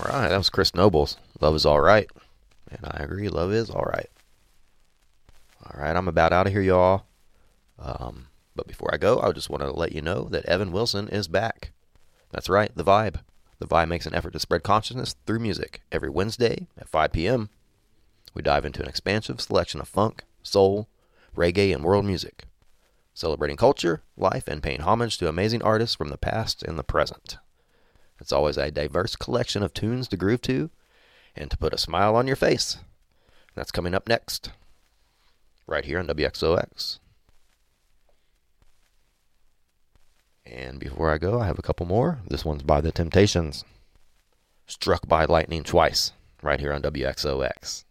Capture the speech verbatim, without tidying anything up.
right, that was Chris Nobles. Love is all right. And I agree, love is all right. All right, I'm about out of here, y'all. Um, but before I go, I just want to let you know that Evan Wilson is back. That's right, The Vibe. The Vibe makes an effort to spread consciousness through music. Every Wednesday at five p.m., we dive into an expansive selection of funk, soul, reggae, and world music, celebrating culture, life, and paying homage to amazing artists from the past and the present. It's always a diverse collection of tunes to groove to and to put a smile on your face. That's coming up next, right here on W X O X. And before I go, I have a couple more. This one's by The Temptations. Struck by Lightning Twice, right here on W X O X.